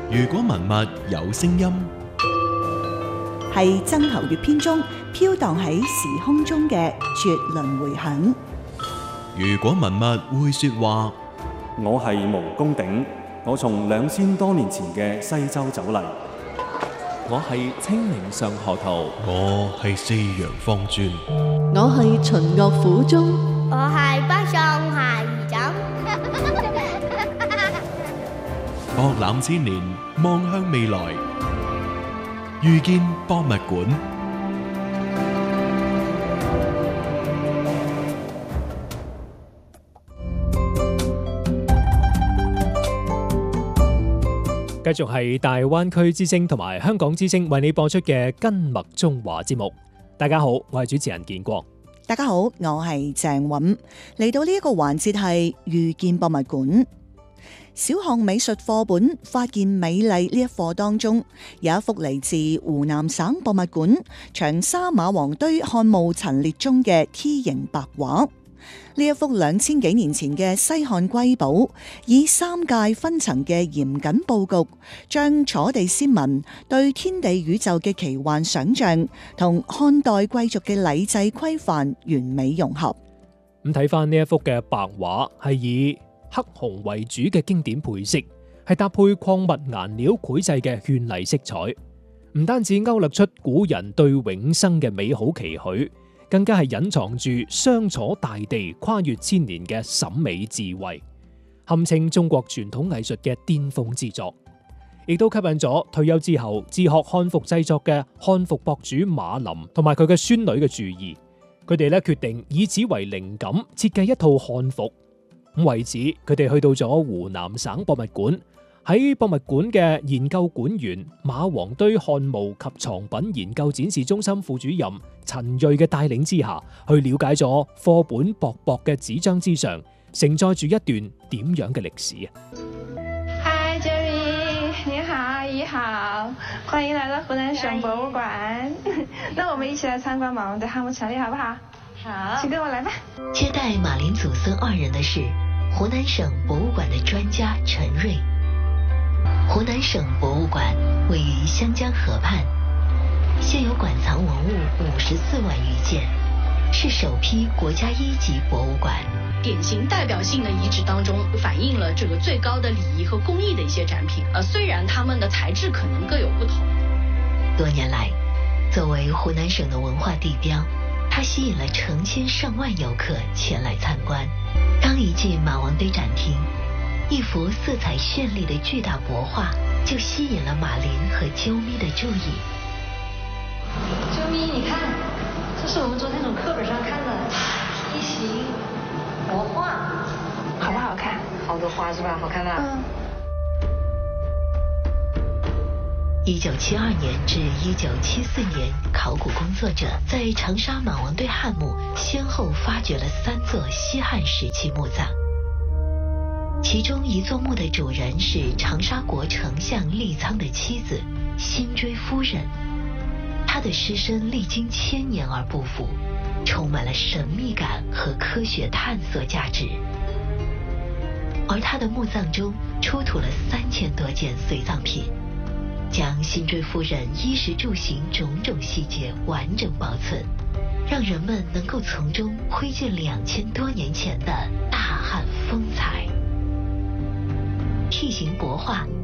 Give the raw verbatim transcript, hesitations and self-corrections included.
如果文物有聲音， 係曾侯乙編中飄蕩喺時空中嘅絕倫迴響。 如果文物會說話， 我係毛公鼎，我從兩千多年前嘅西周走嚟。 我係清明上河圖， 我係四陽方尊， 我係秦岳府中， 我係北宋下二枕。 博覽千年，望向未來，遇見博物館。 繼續係大灣區之聲同埋香港之聲為你播出嘅根脈中華節目。大家好，我係主持人建國。 大家好，我係鄭韻。嚟到呢一個環節係遇見博物館。小學美術課本發現美麗呢一課當中，有一幅嚟自湖南省博物館長沙馬王堆漢墓陳列中嘅 T 形白畫。呢一幅兩千幾年前嘅西漢瑰寶，以三界分層嘅嚴謹佈局，將楚地先民對天地宇宙嘅奇幻想象同漢代貴族嘅禮制規範完美融合。 咁睇翻呢一幅嘅白畫，係以黑紅為主嘅經典配色，係搭配礦物顏料繪製嘅絢麗色彩，唔單止勾勒出古人對永生嘅美好期許，更加係隱藏住相楚大地跨越千年嘅審美智慧，堪稱中國傳統藝術嘅巔峰之作，亦都吸引咗退休之後自學漢服製作嘅漢服博主馬林同埋佢嘅孫女嘅注意，佢哋咧決定以此為靈感設計一套漢服。咁為此，佢哋去到咗湖南省博物館，喺博物館嘅研究館員馬王堆漢墓及藏品研究展示中心副主任陳銳嘅帶領之下，去了解咗課本薄薄嘅紙張之上，承載住一段點樣嘅歷史啊！ 嗨 Jerry， 你好，阿姨好，歡迎來到湖南省博物館。那我們一起來參觀馬王堆漢墓陳列，好不好？好，請跟我來吧。 接待馬林祖孫二人的是湖南省博物館的專家陳銳。湖南省博物館位於湘江河畔，現有館藏文物五十四萬餘件，是首批國家一級博物館。 典型代表性的遺址當中，反映了這個最高的禮儀和工藝的一些展品。呃，雖然它們的材質可能各有不同。 多年來，作為湖南省的文化地標，它吸引了成千上萬遊客前來參觀。剛一進馬王堆展廳，一幅色彩絢麗的巨大帛畫就吸引了馬林和啾咪的注意。 啾咪，你看，這是我們昨天從課本上看的梯形帛畫，好不好看？好多花是吧？好看吧？嗯。 一九七二年至一九七四年，考古工作者在長沙馬王堆漢墓先後發掘了三座西漢時期墓葬。其中一座墓的主人是長沙國丞相利倉的妻子辛追夫人，她的屍身歷經千年而不腐，充滿了神秘感和科學探索價值。而她的墓葬中出土了三千多件隨葬品，將辛追夫人衣食住行種種細節完整保存，讓人們能夠從中窺見兩千多年前的大漢風采。T 形帛畫